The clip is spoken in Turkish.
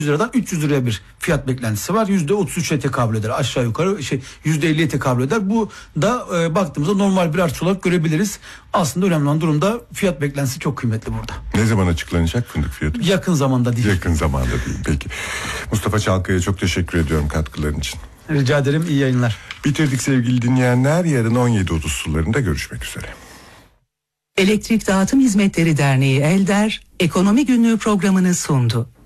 liradan 300 liraya bir fiyat beklentisi var. %33'e tekabül eder. Aşağı yukarı %50'ye tekabül eder. Bu da baktığımızda normal bir artış olarak görebiliriz. Aslında önemli olan durumda fiyat beklentisi çok kıymetli burada. Ne zaman açıklanacak fındık fiyatı? Yakın zamanda değil. Yakın zamanda değil. Peki. Mustafa Çalkaya çok teşekkür ediyorum katkıların için. Rica ederim. İyi yayınlar. Bitirdik sevgili dinleyenler. Yarın 17.30 sularında görüşmek üzere. Elektrik Dağıtım Hizmetleri Derneği Elder, Ekonomi Günlüğü programını sundu.